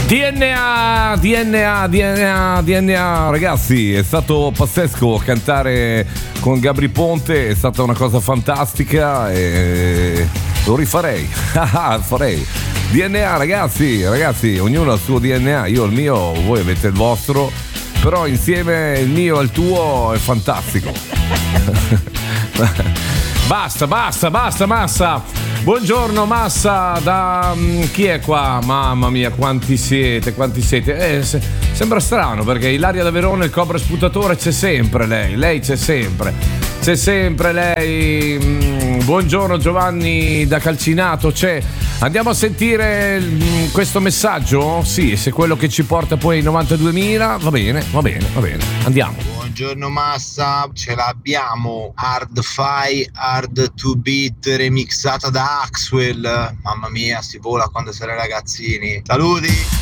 DNA, ragazzi, è stato pazzesco cantare con Gabry Ponte, è stata una cosa fantastica e lo rifarei. Farei. DNA, ragazzi, ognuno ha il suo DNA, io il mio, voi avete il vostro, però insieme il mio e il tuo è fantastico. Basta, Massa. Buongiorno Massa, da chi è qua? Mamma mia, quanti siete? Sembra strano perché Ilaria da Verona, il cobra sputatore, c'è sempre lei c'è sempre lei. Buongiorno Giovanni da Calcinato, c'è. Andiamo a sentire questo messaggio? Sì, se quello che ci porta poi ai 92.000, va bene, andiamo. Buongiorno Massa, ce l'abbiamo, Hard to Beat remixata da Axwell, mamma mia si vola quando si era ragazzini, saluti!